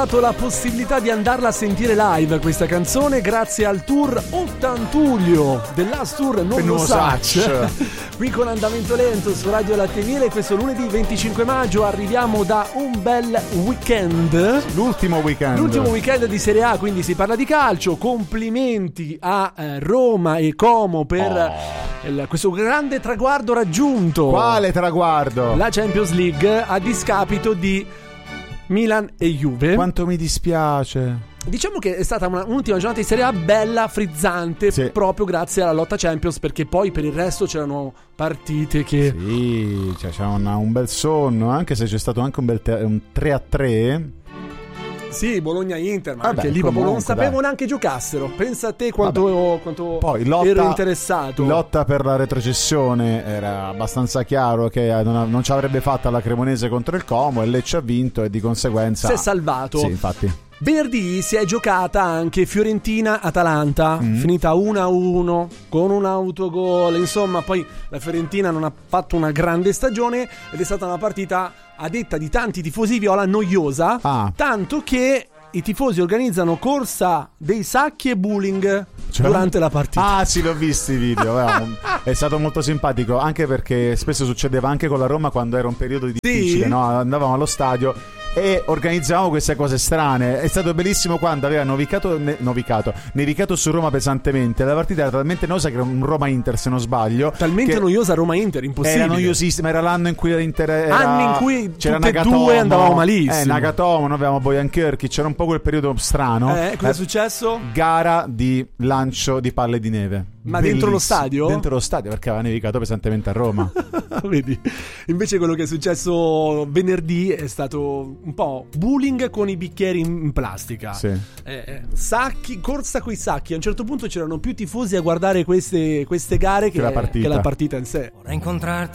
dato la possibilità di andarla a sentire live questa canzone grazie al tour Ottantulio del Last Tour Non lo Sacc, qui con Andamento Lento su Radio Latte Miele. Questo lunedì 25 maggio arriviamo da un bel weekend, l'ultimo weekend di Serie A, quindi si parla di calcio. Complimenti a Roma e Como per questo grande traguardo raggiunto. Quale traguardo? La Champions League, a discapito di Milan e Juve. Quanto mi dispiace. Diciamo che è stata un'ultima giornata di Serie A bella, frizzante, sì, proprio grazie alla lotta Champions, perché poi per il resto c'erano partite che... Sì, cioè c'era un bel sonno, anche se c'è stato anche un 3-3. Sì, Bologna-Inter, ma anche lì proprio non sapevo neanche giocassero. Pensa a te quanto poi, ero interessato. Lotta per la retrocessione, era abbastanza chiaro che non ci avrebbe fatta la Cremonese contro il Como, e Lecce ha vinto e di conseguenza si è salvato. Sì, infatti. Venerdì si è giocata anche Fiorentina-Atalanta, finita 1-1 con un autogol. Insomma, poi la Fiorentina non ha fatto una grande stagione ed è stata una partita, a detta di tanti tifosi viola, noiosa, tanto che i tifosi organizzano corsa dei sacchi e bullying durante la partita. Ah sì, l'ho visto i video. È stato molto simpatico, anche perché spesso succedeva anche con la Roma quando era un periodo difficile, sì, no? Andavamo allo stadio e organizzavamo queste cose strane. È stato bellissimo quando aveva nevicato su Roma pesantemente. La partita era talmente noiosa che era un Roma-Inter, se non sbaglio. Talmente noiosa Roma-Inter, impossibile. Era noiosissima, era l'anno in cui l'Inter era... Anni in cui c'era tutte e due andavamo malissimo. Nagatomo, noi avevamo Bojan Kirkic, c'era un po' quel periodo strano. Cosa è successo? Gara di lancio di palle di neve. Ma bellissimo. Dentro lo stadio? Dentro lo stadio, perché aveva nevicato pesantemente a Roma. Vedi? Invece quello che è successo venerdì è stato un po' bullying con i bicchieri in plastica. Sì. Sacchi, corsa coi sacchi. A un certo punto c'erano più tifosi a guardare queste gare che la partita in sé. Vorrei incontrarti